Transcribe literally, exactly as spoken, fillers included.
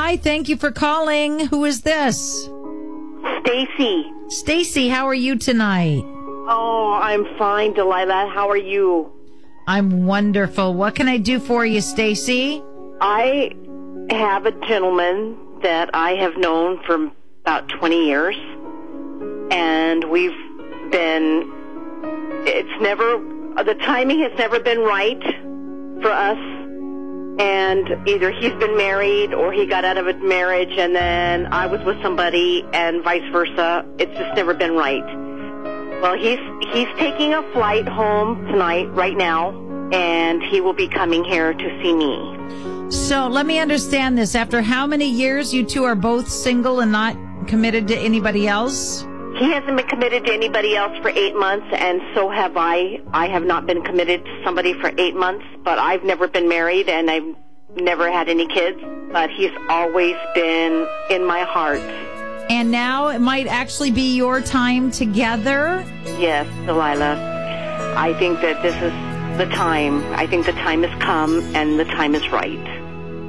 Hi, thank you for calling. Who is this? Stacy. Stacy, how are you tonight? Oh, I'm fine, Delilah. How are you? I'm wonderful. What can I do for you, Stacy? I have a gentleman that I have known for about twenty years, and we've been, it's never, the timing has never been right for us, and either he's been married or he got out of a marriage and then I was with somebody and vice versa. It's just never been right. Well, he's he's taking a flight home tonight, right now, and he will be coming here to see me. So let me understand this. After how many years you two are both single and not committed to anybody else? He hasn't been committed to anybody else for eight months, and so have I. I have not been committed to somebody for eight months, but I've never been married, and I've never had any kids, but he's always been in my heart. And now it might actually be your time together? Yes, Delilah. I think that this is the time. I think the time has come, and the time is right.